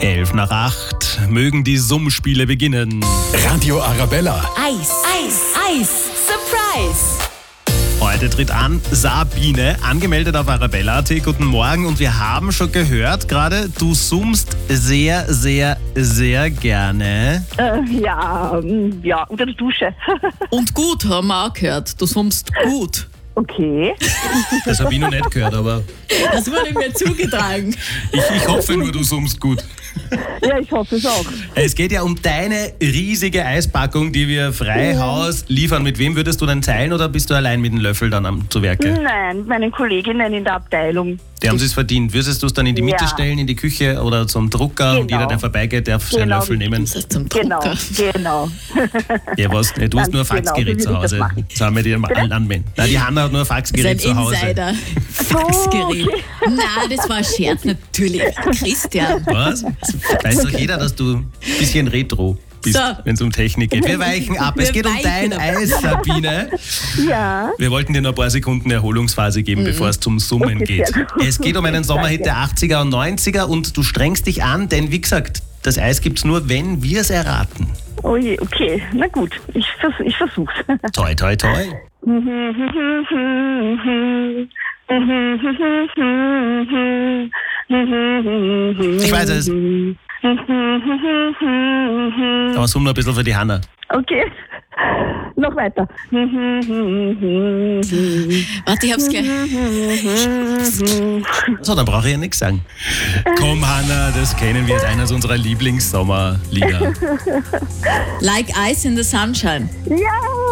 7:11. Mögen die Summspiele beginnen. Radio Arabella. Eis, Eis, Eis, Surprise! Heute tritt an Sabine, angemeldet auf Arabella.at. Guten Morgen, und wir haben schon gehört gerade, du summst sehr, sehr, sehr gerne. Ja, unter der Dusche. Und gut, haben wir auch gehört. Du summst gut. Okay. Das habe ich noch nicht gehört, aber Das wurde mir zugetragen. ich hoffe nur, du summst gut. Ja, ich hoffe es auch. Es geht ja um deine riesige Eispackung, die wir frei Haus liefern. Mit wem würdest du denn teilen, oder bist du allein mit dem Löffel dann zu Werke? Nein, meine Kolleginnen in der Abteilung. Die haben es verdient. Würdest du es dann in die Mitte stellen, in die Küche oder zum Drucker, und Genau. jeder, der vorbeigeht, darf seinen Löffel nehmen? Das heißt zum Genau, Drucker. genau. Ja, was? Du hast nur ein Ganz genau, Faxgerät so zu würde ich das Hause. machen. Das haben wir dir mal anmelden. Nein, die Hanna hat nur ein Sein Faxgerät zu Hause. Insider. Faxgerät. Nein, das war ein Scherz, natürlich. Christian. Was? Weiß doch jeder, dass du ein bisschen retro bist, So. wenn es um Technik geht. Wir weichen ab. Es Wir geht um dein weichen ab. Eis, Sabine. Ja, Wir wollten dir noch ein paar Sekunden Erholungsphase geben, bevor es zum Summen Okay, geht. sehr gut. Es geht um einen Sommerhit der 80er und 90er, und du strengst dich an, denn wie gesagt, das Eis gibt's nur, wenn wir es erraten. oh je, okay. Na gut, ich versuch's. Toi, toi, toi. Ich weiß es. Aber summ noch ein bisschen für die Hanna. Okay, noch weiter. Warte, ich hab's gleich. So, dann brauche ich ja nichts sagen. Komm, Hanna, das kennen wir, ist eines unserer Lieblingssommerlieder. Like Ice in the Sunshine. Ja,